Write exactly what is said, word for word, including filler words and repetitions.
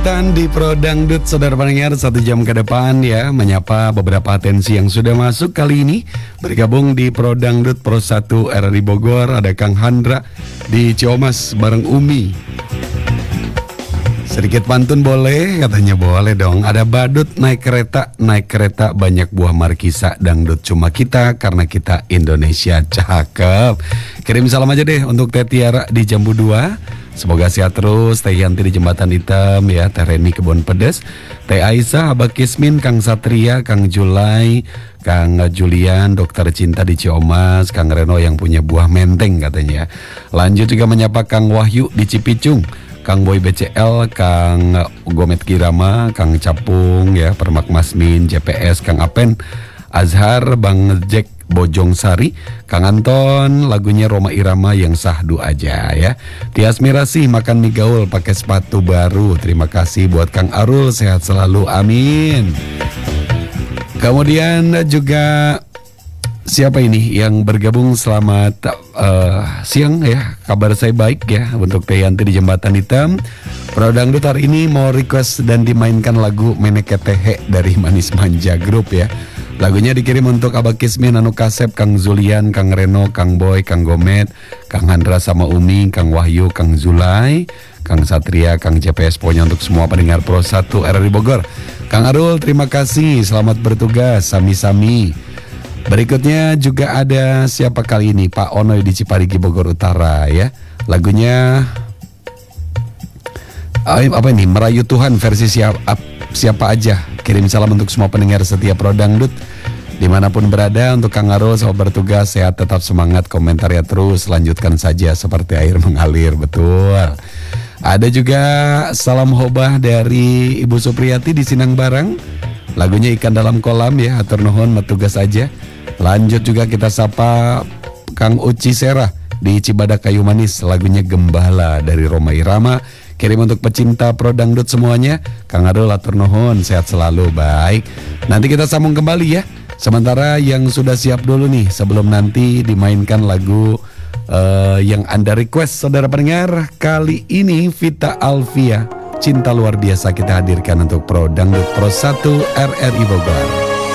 kesempatan di Pro Dangdut, saudara pendengar, satu jam ke depan ya, menyapa beberapa atensi yang sudah masuk kali ini. Bergabung di Pro Dangdut Pro satu R R I Bogor, ada Kang Handra di Ciamas bareng Umi. Sedikit pantun boleh? Katanya boleh dong. Ada badut naik kereta, naik kereta banyak buah markisa, dangdut cuma kita karena kita Indonesia. Cakep. Kirim salam aja deh untuk Teh Tiara di Jambu dua. Semoga sehat terus. Teh Yanti di Jembatan Hitam ya, Teh Reni Kebon Pedes, Teh Aisyah, Abah Kismin, Kang Satria, Kang Julai, Kang Julian, Dokter Cinta di Ciomas, Kang Reno yang punya buah menteng katanya. Lanjut juga menyapa Kang Wahyu di Cipicung, Kang Boy B C L, Kang Gomet Kirama, Kang Capung ya, Permak Masmin, J P S, Kang Apen, Azhar, Bang Jack Bojong Sari, Kang Anton, lagunya Roma Irama yang sahdu aja ya. Tias Mirasih, makan mie gaul pakai sepatu baru. Terima kasih buat Kang Arul, sehat selalu, amin. Kemudian juga siapa ini yang bergabung, selamat uh, siang ya, kabar saya baik ya, untuk Teh Yanti di Jembatan Hitam. Pro Dangdut hari ini mau request dan dimainkan lagu Meneketehe dari Manis Manja Group ya. Lagunya dikirim untuk Abah Kismin, Anu Kasep, Kang Zulian, Kang Reno, Kang Boy, Kang Gomet, Kang Handra sama Umi, Kang Wahyu, Kang Zulai, Kang Satria, Kang J P S, pokoknya untuk semua pendengar Pro satu R R I Bogor. Kang Arul, terima kasih, selamat bertugas, sami-sami. Berikutnya juga ada siapa kali ini, Pak Onoy di Ciparigi Bogor Utara ya. Lagunya apa ini, Merayu Tuhan versi siapa, siapa aja. Kirim salam untuk semua pendengar setia Pro Dangdut dimanapun berada. Untuk Kang Arul, selamat bertugas, sehat, tetap semangat, komentarnya terus, lanjutkan saja seperti air mengalir. Betul. Ada juga salam hobah dari Ibu Supriyati di Sinang Barang, lagunya Ikan Dalam Kolam ya, atur nuhun, tugas aja. Lanjut juga kita sapa Kang Uci Serah di Cibadak Kayu Manis, lagunya Gembala dari Roma Irama. Kirim untuk pecinta Pro Dangdut semuanya. Kang Arul, atur nuhun, sehat selalu, baik. Nanti kita sambung kembali ya. Sementara yang sudah siap dulu nih, sebelum nanti dimainkan lagu uh, yang Anda request, saudara pendengar. Kali ini Vita Alvia, Cinta Luar Biasa, kita hadirkan untuk Pro Dangdut Pro satu R R I Bogor.